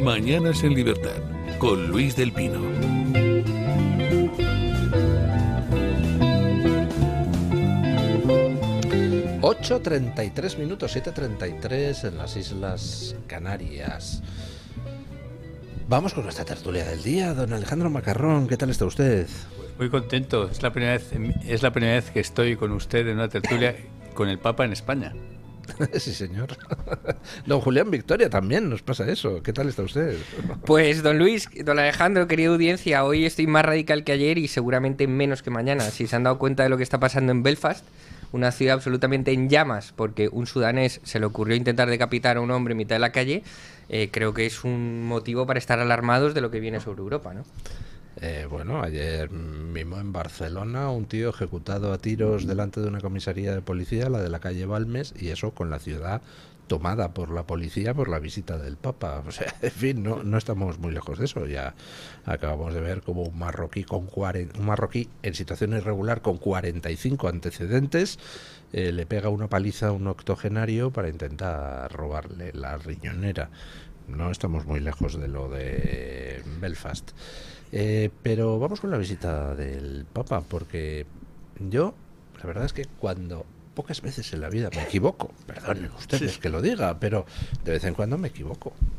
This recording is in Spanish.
Mañanas en Libertad, con Luis del Pino. ...8:33, 7:33 en las Islas Canarias. Vamos con nuestra tertulia del día. Don Alejandro Macarrón, ¿qué tal está usted? Muy contento. Es la primera vez que estoy con usted en una tertulia con el Papa en España. Sí, señor. Don Julián Victoria también nos pasa eso. ¿Qué tal está usted? Pues don Luis, don Alejandro, querida audiencia, hoy estoy más radical que ayer y seguramente menos que mañana. Si se han dado cuenta de lo que está pasando en Belfast, una ciudad absolutamente en llamas porque un sudanés se le ocurrió intentar decapitar a un hombre en mitad de la calle, creo que es un motivo para estar alarmados de lo que viene sobre Europa, ¿no? Bueno, ayer mismo en Barcelona un tío ejecutado a tiros delante de una comisaría de policía, la de la calle Balmes, y eso con la ciudad tomada por la policía por la visita del Papa. O sea, en fin, no estamos muy lejos de eso. Ya acabamos de ver como un marroquí en situación irregular con 45 antecedentes le pega una paliza a un octogenario para intentar robarle la riñonera. No estamos muy lejos de lo de Belfast. Pero vamos con la visita del Papa, porque yo, la verdad es que cuando pocas veces en la vida me equivoco, perdonen ustedes que lo diga, pero de vez en cuando me equivoco.